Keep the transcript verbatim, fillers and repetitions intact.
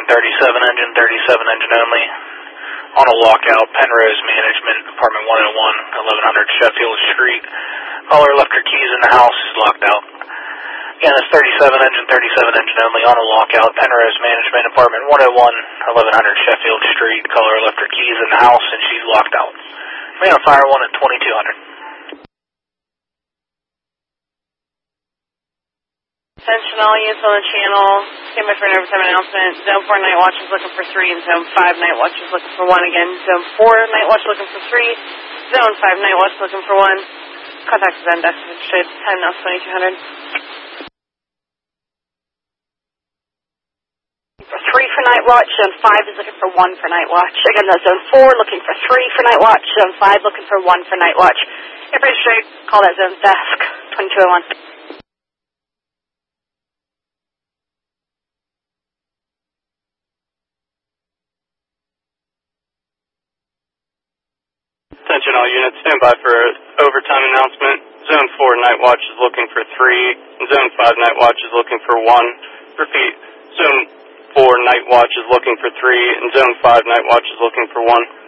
thirty-seven engine, thirty-seven engine only. On a lockout, Penrose Management, apartment one oh one, eleven hundred Sheffield Street. Caller left her keys in the house, is locked out. Again, it's thirty-seven engine, thirty-seven engine only. On a lockout, Penrose Management, apartment one oh one, eleven hundred Sheffield Street. Caller left her keys in the house, and she's locked out. We're going to fire one at twenty-two hundred. Attention all units on the channel. Stand by for an overtime announcement. Zone four night watch is looking for three, and Zone five night watch is looking for one again. Zone four night watch looking for three. Zone five night watch looking for one. Contact is undesignated. Time now twenty-two hundred. For three for night watch. Zone five is looking for one for night watch. Again, that's Zone four looking for three for night watch. Zone five looking for one for night watch. Everybody straight. Call that zone's desk. twenty-two oh one. Attention all units, stand by for overtime announcement. Zone four night watch is looking for three, and Zone five night watch is looking for one. Repeat, Zone four night watch is looking for three, and Zone five night watch is looking for one.